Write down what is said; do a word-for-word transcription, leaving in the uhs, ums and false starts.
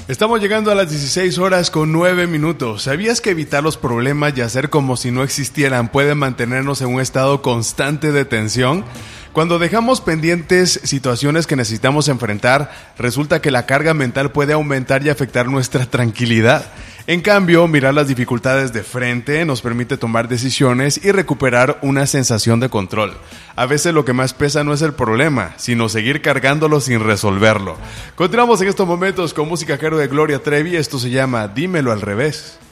Estamos llegando a las dieciséis horas con nueve minutos. ¿Sabías que evitar los problemas y hacer como si no existieran puede mantenernos en un estado constante de tensión? Cuando dejamos pendientes situaciones que necesitamos enfrentar, resulta que la carga mental puede aumentar y afectar nuestra tranquilidad. En cambio, mirar las dificultades de frente nos permite tomar decisiones y recuperar una sensación de control. A veces lo que más pesa no es el problema, sino seguir cargándolo sin resolverlo. Continuamos en estos momentos con música a cargo de Gloria Trevi. Esto se llama Dímelo al revés.